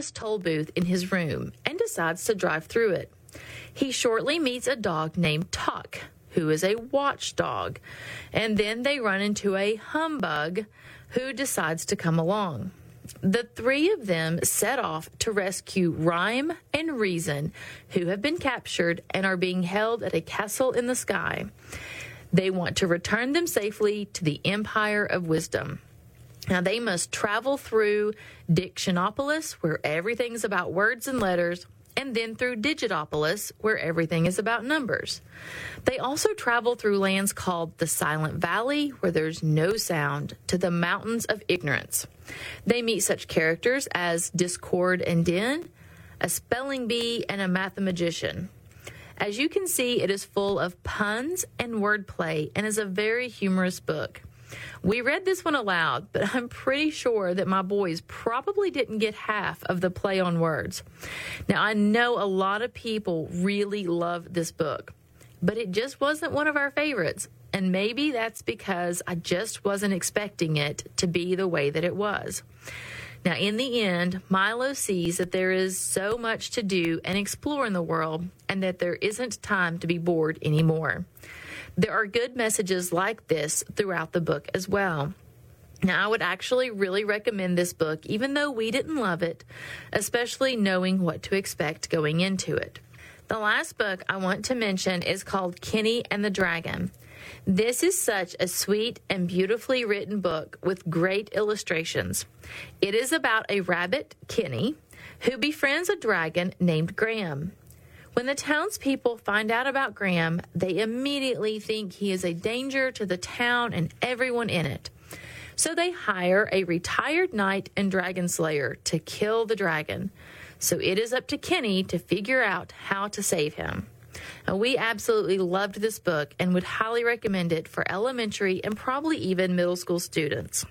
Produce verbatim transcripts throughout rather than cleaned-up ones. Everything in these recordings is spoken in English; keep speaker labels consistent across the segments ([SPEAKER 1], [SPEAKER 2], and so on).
[SPEAKER 1] enormous toll booth in his room and decides to drive through it. He shortly meets a dog named Tuck, who is a watchdog, and then they run into a humbug who decides to come along. The three of them set off to rescue Rhyme and Reason, who have been captured and are being held at a castle in the sky. They want to return them safely to the Empire of Wisdom. Now, they must travel through Dictionopolis, where everything's about words and letters, and then through Digitopolis, where everything is about numbers. They also travel through lands called the Silent Valley, where there's no sound, to the Mountains of Ignorance. They meet such characters as Discord and Din, a spelling bee, and a mathemagician. As you can see, it is full of puns and wordplay and is a very humorous book. We read this one aloud, but I'm pretty sure that my boys probably didn't get half of the play on words. Now, I know a lot of people really love this book, but it just wasn't one of our favorites. And maybe that's because I just wasn't expecting it to be the way that it was. Now, in the end, Milo sees that there is so much to do and explore in the world, and that there isn't time to be bored anymore. There are good messages like this throughout the book as well. Now, I would actually really recommend this book, even though we didn't love it, especially knowing what to expect going into it. The last book I want to mention is called Kenny and the Dragon. This is such a sweet and beautifully written book with great illustrations. It is about a rabbit, Kenny, who befriends a dragon named Graham. When the townspeople find out about Graham, they immediately think he is a danger to the town and everyone in it. So they hire a retired knight and dragon slayer to kill the dragon. So it is up to Kenny to figure out how to save him. Now, we absolutely loved this book and would highly recommend it for elementary and probably even middle school students.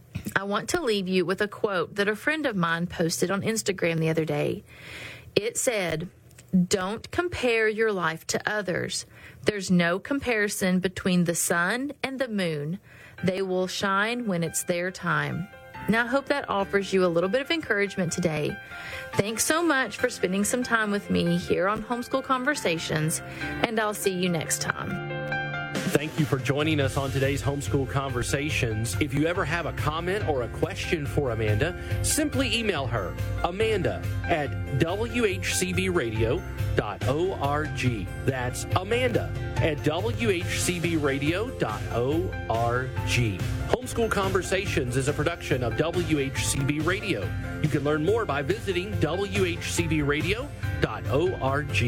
[SPEAKER 1] I want to leave you with a quote that a friend of mine posted on Instagram the other day. It said, "Don't compare your life to others. There's no comparison between the sun and the moon. They will shine when it's their time." Now, I hope that offers you a little bit of encouragement today. Thanks so much for spending some time with me here on Homeschool Conversations, and I'll see you next time.
[SPEAKER 2] Thank you for joining us on today's Homeschool Conversations. If you ever have a comment or a question for Amanda, simply email her, Amanda at w h c b radio dot org. That's Amanda at w h c b radio dot org. Homeschool Conversations is a production of W H C B Radio. You can learn more by visiting w h c b radio dot org.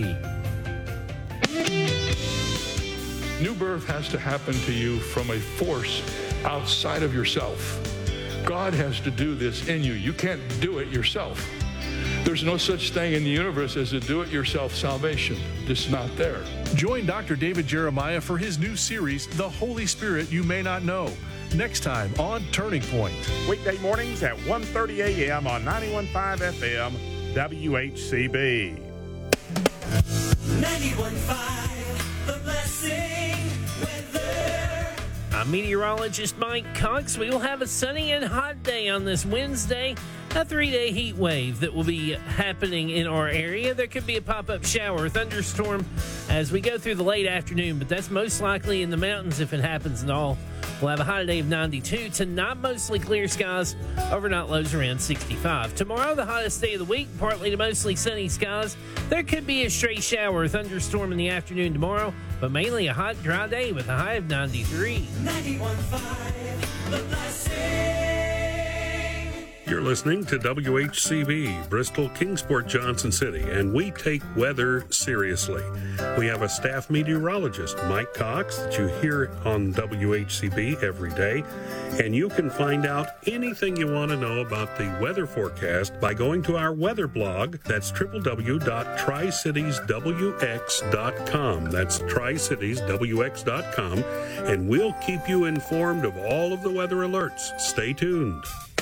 [SPEAKER 3] New birth has to happen to you from a force outside of yourself. God has to do this in you. You can't do it yourself. There's no such thing in the universe as a do-it-yourself salvation. It's not there.
[SPEAKER 4] Join Doctor David Jeremiah for his new series, The Holy Spirit You May Not Know, next time on Turning Point.
[SPEAKER 5] Weekday mornings at one thirty a.m. on ninety-one point five F M, W H C B.
[SPEAKER 6] ninety-one point five, The Blessing Weather.
[SPEAKER 7] I'm meteorologist Mike Cox. We will have a sunny and hot day on this Wednesday. A three-day heat wave that will be happening in our area. There could be a pop-up shower or thunderstorm as we go through the late afternoon, but that's most likely in the mountains if it happens at all. We'll have a high day of ninety-two. Tonight, mostly clear skies. Overnight lows around sixty-five. Tomorrow, the hottest day of the week, partly to mostly sunny skies. There could be a stray shower or thunderstorm in the afternoon tomorrow, but mainly a hot, dry day with a high of ninety-three.
[SPEAKER 6] ninety-one point five, The Blessing.
[SPEAKER 8] You're listening to W H C B, Bristol, Kingsport, Johnson City, and we take weather seriously. We have a staff meteorologist, Mike Cox, that you hear on W H C B every day, and you can find out anything you want to know about the weather forecast by going to our weather blog. That's w w w dot tri cities w x dot com. That's tri cities w x dot com, and we'll keep you informed of all of the weather alerts. Stay tuned.